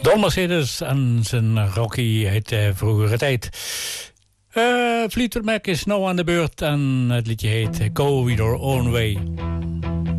Don Mercedes en zijn Rocky uit vroegere tijd. Fleetwood Mac is nou aan de beurt en het liedje heet Go Your Own Way.